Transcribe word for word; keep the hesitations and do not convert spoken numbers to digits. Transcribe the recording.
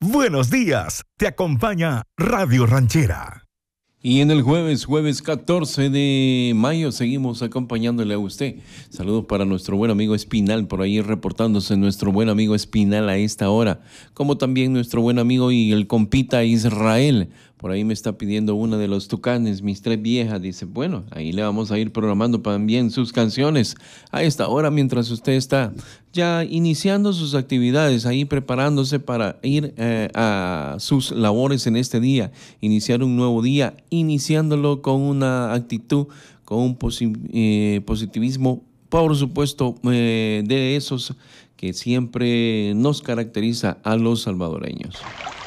Buenos días, te acompaña Radio Ranchera. Y en el jueves, jueves catorce de mayo, seguimos acompañándole a usted. Saludos para nuestro buen amigo Espinal, por ahí reportándose nuestro buen amigo Espinal a esta hora, como también nuestro buen amigo y el compita Israel. Por ahí me está pidiendo una de los Tucanes, mis tres viejas. Dice, bueno, ahí le vamos a ir programando también sus canciones a esta hora, mientras usted está ya iniciando sus actividades, ahí preparándose para ir eh, a sus labores en este día, iniciar un nuevo día, iniciándolo con una actitud, con un posi eh, positivismo, por supuesto, eh, de esos que siempre nos caracteriza a los salvadoreños.